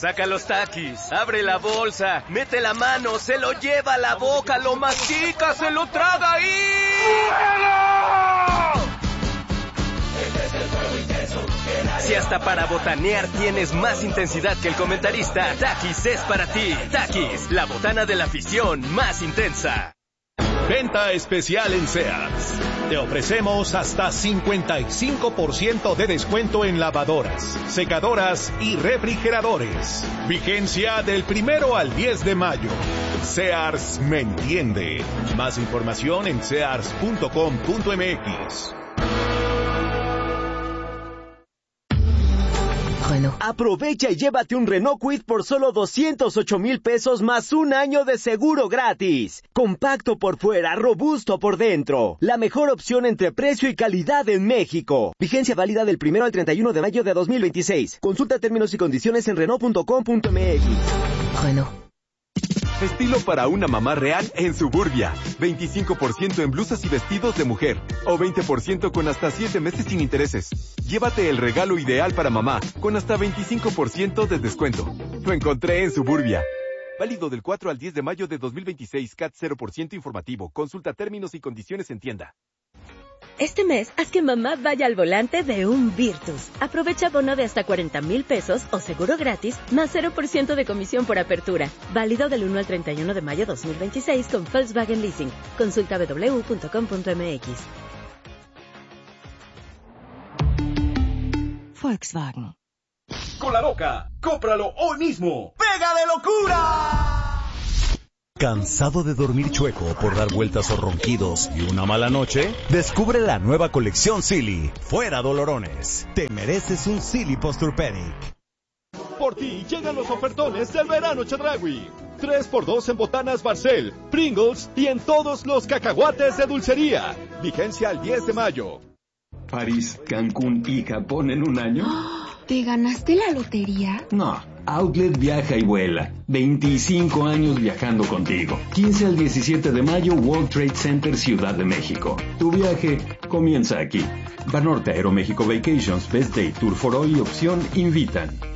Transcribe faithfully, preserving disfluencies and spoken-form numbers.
Saca los Takis, abre la bolsa, mete la mano, se lo lleva a la boca, lo mastica, se lo traga y... Si hasta para botanear tienes más intensidad que el comentarista, Takis es para ti. Takis, la botana de la afición más intensa. Venta especial en Sears. Te ofrecemos hasta cincuenta y cinco por ciento de descuento en lavadoras, secadoras y refrigeradores. Vigencia del primero al diez de mayo. Sears me entiende. Más información en sears punto com punto m x. Renault. Aprovecha y llévate un Renault Kwid por solo doscientos ocho mil pesos más un año de seguro gratis. Compacto por fuera, robusto por dentro. La mejor opción entre precio y calidad en México. Vigencia válida del primero al treinta y uno de mayo de dos mil veintiséis. Consulta términos y condiciones en renault punto com punto m x. Renault. Estilo para una mamá real en Suburbia. veinticinco por ciento en blusas y vestidos de mujer. O veinte por ciento con hasta siete meses sin intereses. Llévate el regalo ideal para mamá, con hasta veinticinco por ciento de descuento. Lo encontré en Suburbia. Válido del cuatro al diez de mayo de dos mil veintiséis. C A T cero por ciento informativo. Consulta términos y condiciones en tienda. Este mes, haz que mamá vaya al volante de un Virtus. Aprovecha bono de hasta cuarenta mil pesos o seguro gratis, más cero por ciento de comisión por apertura. Válido del uno al treinta y uno de mayo de dos mil veintiséis con Volkswagen Leasing. Consulta doble u doble u punto com punto m x. Volkswagen. Con La Loca, cómpralo hoy mismo. ¡Pega de locura! ¿Cansado de dormir chueco por dar vueltas o ronquidos y una mala noche? Descubre la nueva colección Silly. Fuera dolorones. Te mereces un Silly Posturepedic. Por ti llegan los ofertones del verano Chedraui. tres por dos en botanas Barcel, Pringles y en todos los cacahuates de dulcería. Vigencia al diez de mayo. París, Cancún y Japón en un año. ¿Te ganaste la lotería? No, Outlet viaja y vuela. veinticinco años viajando contigo. quince al diecisiete de mayo, World Trade Center, Ciudad de México. Tu viaje comienza aquí. Banorte, Aeroméxico Vacations, Best Day, Tour for All y Opción invitan.